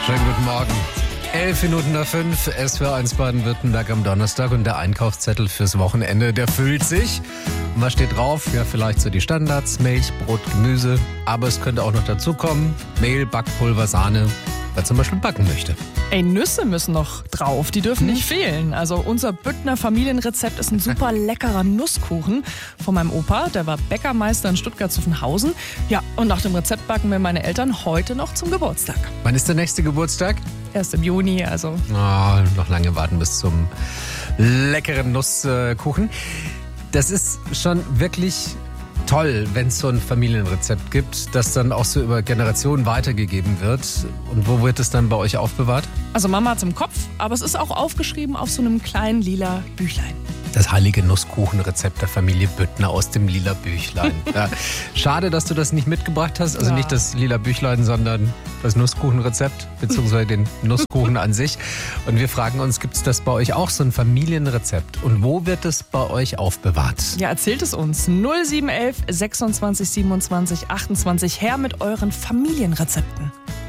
Schönen guten Morgen. 11 Minuten nach 5, SWR1 Baden-Württemberg am Donnerstag und der Einkaufszettel fürs Wochenende, der füllt sich. Und was steht drauf? Ja, vielleicht so die Standards, Milch, Brot, Gemüse. Aber es könnte auch noch dazu kommen, Mehl, Backpulver, Sahne, wer zum Beispiel backen möchte. Ey, Nüsse müssen noch drauf, die dürfen nicht fehlen. Also unser Büttner Familienrezept ist ein super leckerer Nusskuchen von meinem Opa. Der war Bäckermeister in Stuttgart-Zuffenhausen. Ja, und nach dem Rezept backen mir meine Eltern heute noch zum Geburtstag. Wann ist der nächste Geburtstag? Erst im Juni, also. Noch lange warten bis zum leckeren Nusskuchen. Das ist schon wirklich toll, wenn es so ein Familienrezept gibt, das dann auch so über Generationen weitergegeben wird. Und wo wird es dann bei euch aufbewahrt? Also Mama hat's im Kopf, aber es ist auch aufgeschrieben auf so einem kleinen lila Büchlein. Das heilige Nusskuchenrezept der Familie Büttner aus dem lila Büchlein. Ja, schade, dass du das nicht mitgebracht hast. Also nicht das lila Büchlein, sondern das Nusskuchenrezept, beziehungsweise den Nusskuchen an sich. Und wir fragen uns, gibt es das bei euch auch, so ein Familienrezept? Und wo wird es bei euch aufbewahrt? Ja, erzählt es uns. 0711 26 27 28 her mit euren Familienrezepten.